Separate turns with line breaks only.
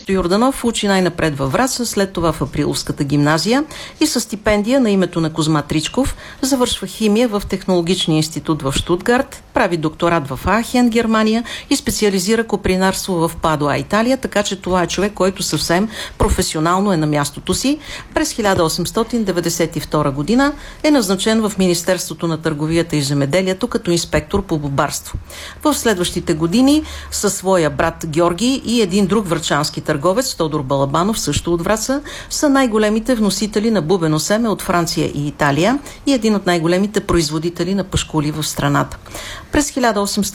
Христо Йорданов учи най-напред във Враца, след това в Априловската гимназия и със стипендия на името на Козма Тричков завършва химия в Технологичния институт в Щутгарт, прави докторат в Аахен, Германия и специализира копринарство в Падуа, Италия, така че това е човек, който съвсем професионално е на мястото си. През 1892 година е назначен в Министерството на търговията и земеделието като инспектор по бобарство. В следващите години със своя брат Георги и един друг врачански търговец, Тодор Балабанов, също от Враца, са най-големите вносители на бубено семе от Франция и Италия и един от най-големите производители на пашкули в страната. През